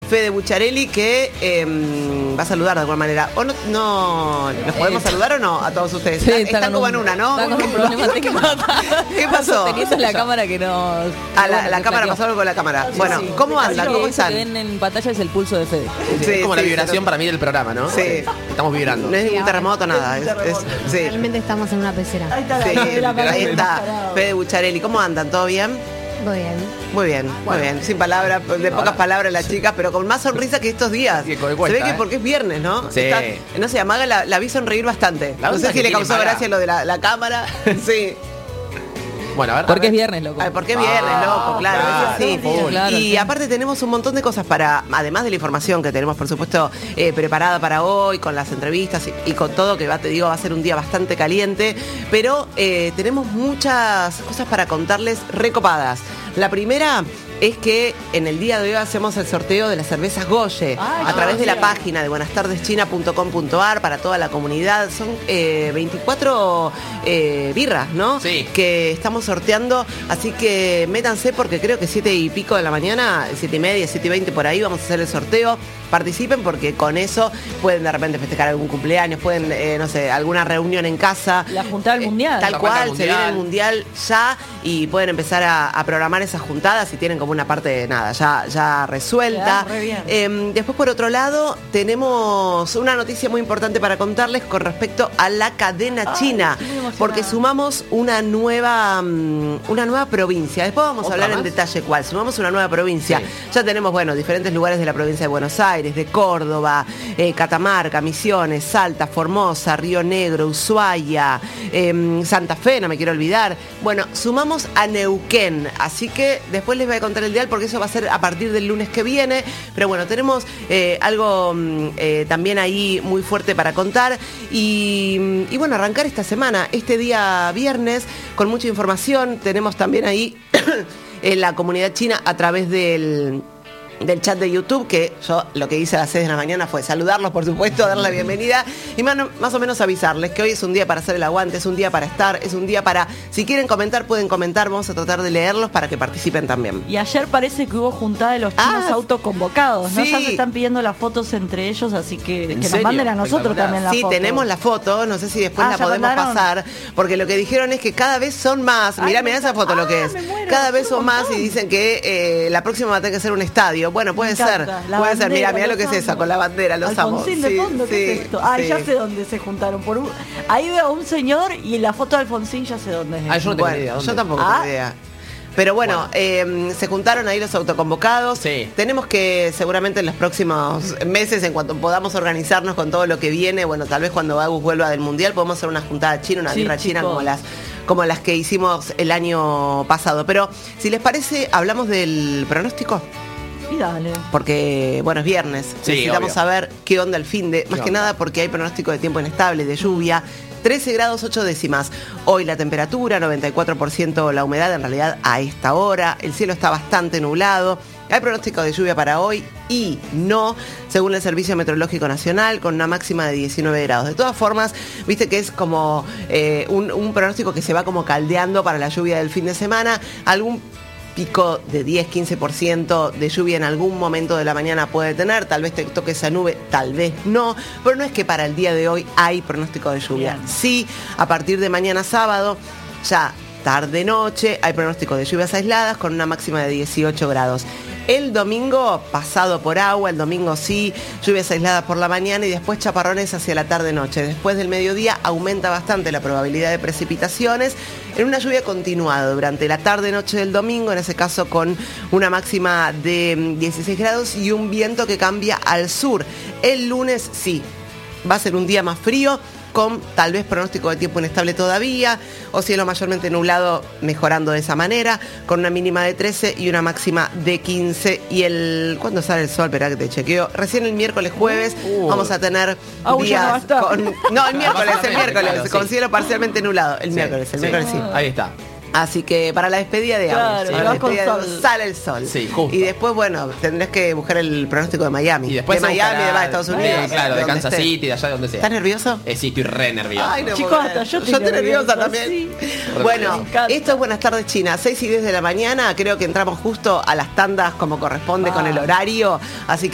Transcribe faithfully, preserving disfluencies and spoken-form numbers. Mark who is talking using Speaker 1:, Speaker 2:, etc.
Speaker 1: Fede Bucciarelli, que eh, va a saludar de alguna manera. ¿O no, no ¿Nos podemos eh, saludar o no a todos ustedes?
Speaker 2: Sí,
Speaker 1: están
Speaker 2: está
Speaker 1: están como en una, ¿no?
Speaker 2: Está con un problema técnico.
Speaker 1: ¿Qué pasó?
Speaker 2: Teniendo la cámara que no...
Speaker 1: Ah, la, la cámara, pasó algo con la cámara. Sí, bueno, sí. ¿Cómo andan? ¿Cómo están?
Speaker 2: Lo que ven en pantalla es el pulso de Fede.
Speaker 3: Sí, es como sí, la vibración sí, para mí del programa, ¿no?
Speaker 1: Sí.
Speaker 3: Estamos vibrando.
Speaker 1: No es ningún terremoto, nada. Es, es, sí.
Speaker 4: Realmente estamos en una pecera.
Speaker 1: Ahí está, sí, la ahí está Fede Bucciarelli. ¿Cómo andan? ¿Todo bien?
Speaker 4: Muy bien.
Speaker 1: Muy bien, bueno. muy bien. Sin palabras, de pocas palabras las chicas, pero con más sonrisa que estos días.
Speaker 3: Sí,
Speaker 1: se ve que ¿eh? Porque es viernes, ¿no?
Speaker 3: Sí.
Speaker 1: Está, no sé, a Maga la, la vi sonreír bastante. La no sé si le causó Maga. Gracia lo de la, la cámara. Sí.
Speaker 3: Bueno, a ver.
Speaker 2: Porque es viernes, loco.
Speaker 1: Ay, porque es viernes,
Speaker 3: ah,
Speaker 1: loco, claro.
Speaker 3: claro,
Speaker 1: sí.
Speaker 2: sí, claro,
Speaker 1: y
Speaker 2: sí.
Speaker 1: aparte tenemos un montón de cosas para, además de la información que tenemos, por supuesto, eh, preparada para hoy, con las entrevistas y, y con todo, que va, te digo, va a ser un día bastante caliente, pero eh, tenemos muchas cosas para contarles recopadas. La primera es que en el día de hoy hacemos el sorteo de las cervezas Goye Ay, a través de la página de buenas tardes china punto com punto a r para toda la comunidad. Son eh, veinticuatro eh, birras, ¿no?
Speaker 3: Sí.
Speaker 1: Que estamos sorteando, así que métanse porque creo que siete y pico de la mañana, siete y media, siete y veinte por ahí vamos a hacer el sorteo. Participen porque con eso pueden de repente festejar algún cumpleaños, pueden, eh, no sé, alguna reunión en casa.
Speaker 2: La juntada del mundial.
Speaker 1: Eh, tal cual, se viene el mundial ya y pueden empezar a, a programar esas juntadas y tienen como una parte de nada, ya, ya resuelta. Eh, después, por otro lado, tenemos una noticia muy importante para contarles con respecto a la cadena Ay, china, porque sumamos una nueva, um, una nueva provincia. Después vamos a hablar más? en detalle cuál. Sumamos una nueva provincia. Sí. Ya tenemos, bueno, diferentes lugares de la provincia de Buenos Aires, de Córdoba, eh, Catamarca, Misiones, Salta, Formosa, Río Negro, Ushuaia, eh, Santa Fe, no me quiero olvidar. Bueno, sumamos a Neuquén, así que después les voy a contar el dial porque eso va a ser a partir del lunes que viene, pero bueno, tenemos eh, algo eh, también ahí muy fuerte para contar y, y bueno, arrancar esta semana, este día viernes, con mucha información. Tenemos también ahí en la comunidad china a través del... del chat de YouTube, que yo lo que hice a las seis de la mañana fue saludarlos, por supuesto, darles la bienvenida y más, más o menos avisarles que hoy es un día para hacer el aguante, es un día para estar, es un día para, si quieren comentar, pueden comentar, vamos a tratar de leerlos para que participen también.
Speaker 5: Y ayer parece que hubo juntada de los chinos ah, autoconvocados, ¿no?
Speaker 1: Sí.
Speaker 5: Ya se están pidiendo las fotos entre ellos, así que que nos
Speaker 3: serio?
Speaker 5: manden a nosotros también la
Speaker 1: sí,
Speaker 5: foto.
Speaker 1: Sí, tenemos la foto, no sé si después
Speaker 5: ah,
Speaker 1: la podemos
Speaker 5: mandaron?
Speaker 1: pasar, porque lo que dijeron es que cada vez son más, mirá, mirá esa foto ah, lo que es, muero, cada vez son más y dicen que eh, la próxima va a tener que ser un estadio. Bueno, puede ser.
Speaker 5: La
Speaker 1: Puede
Speaker 5: bandera,
Speaker 1: ser, mira, mira lo que
Speaker 5: amo.
Speaker 1: es esa, con la bandera, los amo.
Speaker 5: Alfonsín de fondo,
Speaker 1: sí,
Speaker 5: ¿qué
Speaker 1: sí,
Speaker 5: es esto? Ay,
Speaker 1: sí.
Speaker 5: ya sé dónde se juntaron. Por un... Ahí veo a un señor y la foto de Alfonsín ya sé dónde es.
Speaker 3: Ah, yo no tengo
Speaker 1: bueno,
Speaker 3: idea.
Speaker 1: Yo tampoco
Speaker 5: ah.
Speaker 1: tengo idea. Pero bueno, bueno. Eh, se juntaron ahí los autoconvocados.
Speaker 3: Sí.
Speaker 1: Tenemos que seguramente en los próximos meses, en cuanto podamos organizarnos con todo lo que viene, bueno, tal vez cuando Agus vuelva del Mundial, podemos hacer una juntada china, una
Speaker 5: sí,
Speaker 1: birra china
Speaker 5: chicos.
Speaker 1: como las... como las que hicimos el año pasado. Pero si les parece, hablamos del pronóstico.
Speaker 5: Y dale.
Speaker 1: Porque, bueno, es viernes.
Speaker 3: Sí,
Speaker 1: necesitamos
Speaker 3: obvio.
Speaker 1: saber qué onda el fin de. Más que nada porque hay pronóstico de tiempo inestable, de lluvia. trece grados ocho décimas. Hoy la temperatura, noventa y cuatro por ciento la humedad, en realidad a esta hora. El cielo está bastante nublado. Hay pronóstico de lluvia para hoy y no, según el Servicio Meteorológico Nacional, con una máxima de diecinueve grados. De todas formas, viste que es como eh, un, un pronóstico que se va como caldeando para la lluvia del fin de semana. Algún pico de diez a quince por ciento de lluvia en algún momento de la mañana puede tener, tal vez te toque esa nube, tal vez no, pero no es que para el día de hoy hay pronóstico de lluvia. Bien. Sí, a partir de mañana sábado, ya tarde-noche, hay pronóstico de lluvias aisladas con una máxima de dieciocho grados. El domingo, pasado por agua, el domingo sí, lluvias aisladas por la mañana y después chaparrones hacia la tarde-noche. Después del mediodía aumenta bastante la probabilidad de precipitaciones en una lluvia continuada durante la tarde-noche del domingo, en ese caso con una máxima de dieciséis grados y un viento que cambia al sur. El lunes sí, va a ser un día más frío, con tal vez pronóstico de tiempo inestable todavía, o cielo mayormente nublado, mejorando de esa manera, con una mínima de trece y una máxima de quince. Y el... ¿Cuándo sale el sol? Esperá que te chequeo. Recién el miércoles, jueves, uh. vamos a tener
Speaker 5: oh,
Speaker 1: días con... No, el miércoles, el miércoles,
Speaker 3: claro,
Speaker 1: con
Speaker 3: sí.
Speaker 1: cielo parcialmente nublado. El
Speaker 3: sí,
Speaker 1: miércoles, el
Speaker 3: sí.
Speaker 1: miércoles sí.
Speaker 3: Ahí está.
Speaker 1: Así que para la despedida de
Speaker 5: claro,
Speaker 1: Agus,
Speaker 5: sí.
Speaker 1: para la despedida de
Speaker 5: Sol.
Speaker 1: Agus, sale el sol.
Speaker 3: Sí, justo.
Speaker 1: Y después, bueno, tendrás que buscar el pronóstico de Miami.
Speaker 3: Y después
Speaker 1: de Miami,
Speaker 3: buscará,
Speaker 1: de Estados Unidos.
Speaker 3: Sí, claro, de, de Kansas
Speaker 1: esté.
Speaker 3: City, de allá de donde sea.
Speaker 1: ¿Estás nervioso?
Speaker 3: Eh, sí, estoy re nervioso.
Speaker 1: Ay, no
Speaker 5: Chicos,
Speaker 1: puedo
Speaker 5: hasta
Speaker 1: creer.
Speaker 5: yo estoy
Speaker 1: yo estoy nerviosa,
Speaker 5: nerviosa
Speaker 1: también.
Speaker 5: sí.
Speaker 1: Bueno, esto es Buenas Tardes China, seis y diez de la mañana. Creo que entramos justo a las tandas como corresponde ah. con el horario. Así que